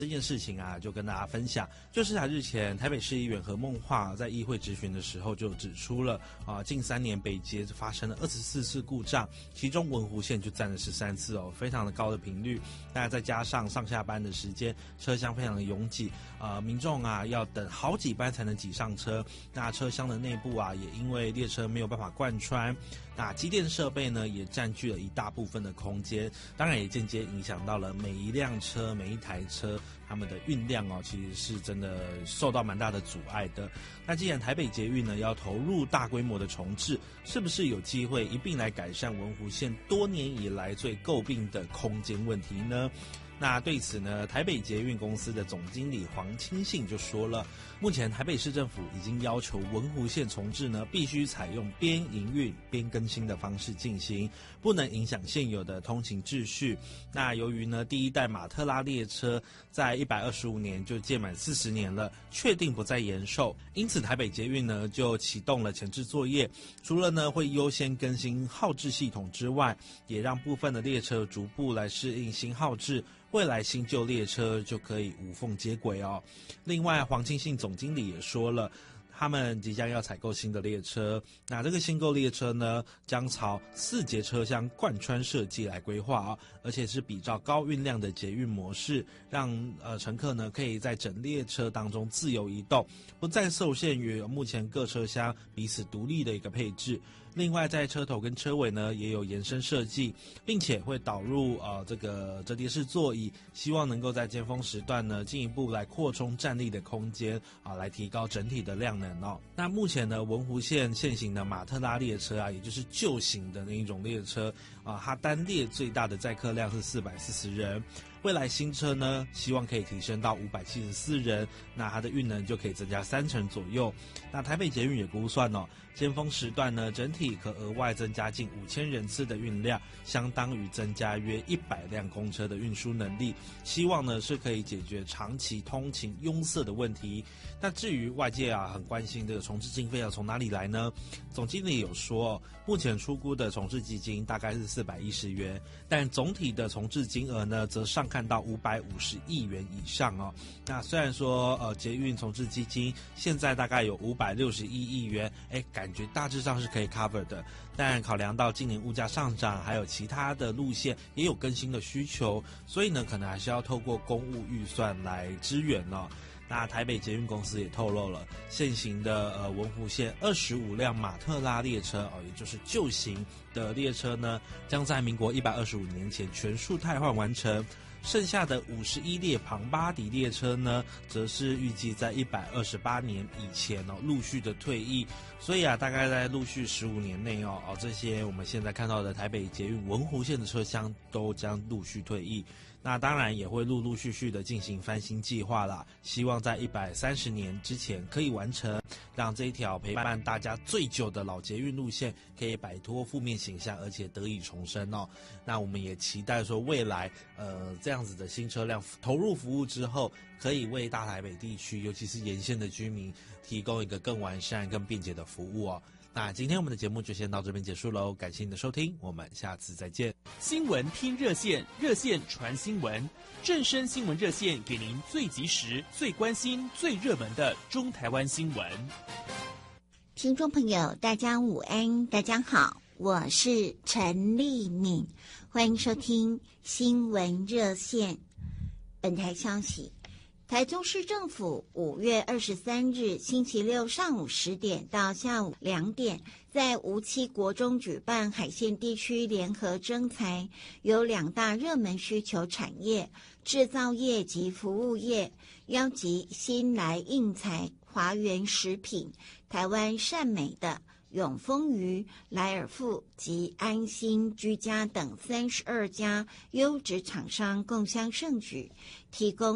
这件事情啊，就跟大家分享，就是日前台北市议员何孟樺在议会质询的时候就指出了近3年北捷发生了24次故障，其中文湖线就占了13次哦，非常的高的频率。那再加上上下班的时间，车厢非常的拥挤，民众啊要等好几班才能挤上车。那车厢的内部啊，也因为列车没有办法贯穿，那机电设备呢也占据了一大部分的空间，当然也间接影响到了每一辆车、每一台车。他们的运量其实是真的受到蛮大的阻碍的。那既然台北捷运呢要投入大规模的重置，是不是有机会一并来改善文湖线多年以来最诟病的空间问题呢？那对此呢，台北捷运公司的总经理黄清信就说了，目前台北市政府已经要求文湖线重置呢，必须采用边营运边更新的方式进行，不能影响现有的通勤秩序。那由于呢，第一代马特拉列车在125年就届满40年了，确定不再延寿，因此台北捷运呢就启动了前置作业，除了呢会优先更新号志系统之外，也让部分的列车逐步来适应新号志。未来新旧列车就可以无缝接轨哦。另外，黄清信总经理也说了，他们即将要采购新的列车，那这个新购列车呢，将朝4节车厢贯穿设计来规划而且是比照高运量的捷运模式，让乘客呢可以在整列车当中自由移动，不再受限于目前各车厢彼此独立的一个配置。另外，在车头跟车尾呢也有延伸设计，并且会导入这个折叠式座椅，希望能够在尖峰时段呢进一步来扩充站立的空间来提高整体的量能哦。那目前呢，文湖线现行的马特拉列车也就是旧型的那一种列车它单列最大的载客量是440人。未来新车呢，希望可以提升到574人，那它的运能就可以增加30%左右。那台北捷运也估算尖峰时段呢，整体可额外增加近5000人次的运量，相当于增加约100辆公车的运输能力。希望呢是可以解决长期通勤拥塞的问题。那至于外界很关心这个重置经费要从哪里来呢？总经理有说，目前初估的重置基金大概是410元，但总体的重置金额呢，则上看到550亿元以上哦。那虽然说捷运重置基金现在大概有561亿元，感觉大致上是可以 cover 的，但考量到今年物价上涨，还有其他的路线也有更新的需求，所以呢，可能还是要透过公务预算来支援哦。那台北捷运公司也透露了，现行的文湖线25辆马特拉列车也就是旧型的列车呢，将在民国125年前全数汰换完成。剩下的51列庞巴迪列车呢，则是预计在128年以前陆续的退役，所以大概在陆续15年内这些我们现在看到的台北捷运文湖线的车厢都将陆续退役。那当然也会陆陆续续的进行翻新计划啦，希望在130年之前可以完成，让这一条陪伴大家最久的老捷运路线可以摆脱负面形象，而且得以重生哦。那我们也期待说未来这样子的新车辆投入服务之后，可以为大台北地区尤其是沿线的居民提供一个更完善更便捷的服务哦。那今天我们的节目就先到这边结束喽，感谢你的收听，我们下次再见。 新闻听热线，热线传新闻，正声新闻热线给您最及时、最关心、最热门的中台湾新闻。 听众朋友，大家午安，大家好，我是陈丽敏，欢迎收听新闻热线。本台消息，台中市政府5月23日星期六上午10点到下午2点，在梧栖国中举办海线地区联合征才，有2大热门需求产业，制造业及服务业，邀集新来应才、华源食品、台湾善美的永丰鱼、莱尔富及安心居家等32家优质厂商共襄盛举，提供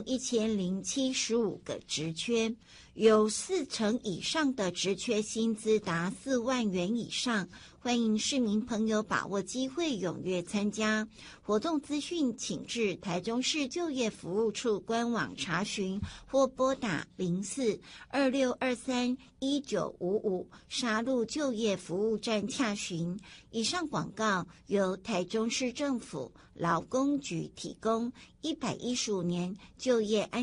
1075个职缺，有40%以上的职缺薪资达4万元以上，欢迎市民朋友把握机会踊跃参加。活动资讯请至台中市就业服务处官网查询，或拨打0426231955沙鹿就业服务站洽询。以上广告由台中市政府劳工局提供，115年年就业安